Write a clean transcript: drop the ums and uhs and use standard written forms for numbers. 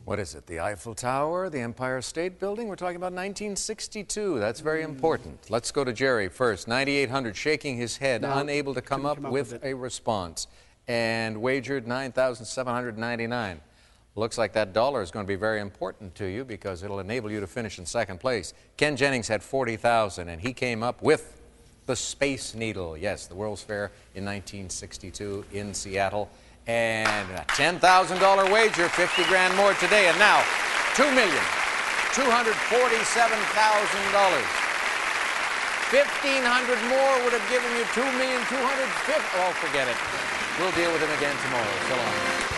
What is it? The Eiffel Tower, the Empire State Building? We're talking about 1962. That's very important. Let's go to Jerry first. 9,800, shaking his head, unable to come up with a response, and wagered 9,799. Looks like that dollar is going to be very important to you because it'll enable you to finish in second place. Ken Jennings had 40,000, and he came up with the Space Needle. Yes, the World's Fair in 1962 in Seattle. And a $10,000 wager, 50 grand more today. And now, $2,247,000. 1,500 more would have given you $2,250,000. Oh, forget it. We'll deal with him again tomorrow. So long.